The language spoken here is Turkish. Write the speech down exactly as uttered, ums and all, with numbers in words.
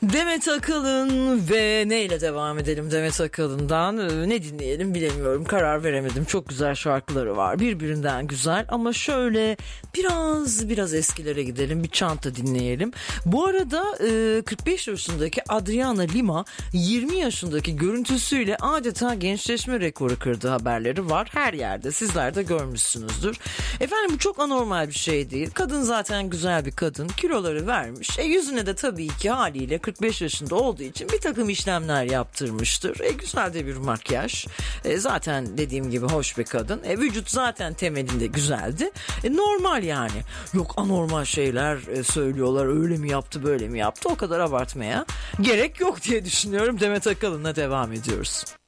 Demet Akalın ve neyle devam edelim Demet Akalın'dan? Ee, ne dinleyelim bilemiyorum, karar veremedim. Çok güzel şarkıları var, birbirinden güzel, ama şöyle biraz biraz eskilere gidelim, bir çanta dinleyelim. Bu arada e, kırk beş yaşındaki Adriana Lima yirmi yaşındaki görüntüsüyle adeta gençleşme rekoru kırdığı haberleri var her yerde, sizler de görmüşsünüzdür. Efendim bu çok anormal bir şey değil, kadın zaten güzel bir kadın, kiloları vermiş, e, yüzüne de tabii ki haliyle kırk beş yaşında olduğu için bir takım işlemler yaptırmıştır. E, güzel de bir makyaj. E, zaten dediğim gibi hoş bir kadın. E, vücut zaten temelinde güzeldi. E, normal yani. Yok anormal şeyler e, söylüyorlar. Öyle mi yaptı, böyle mi yaptı? O kadar abartmaya gerek yok diye düşünüyorum. Demet Akalın'la devam ediyoruz.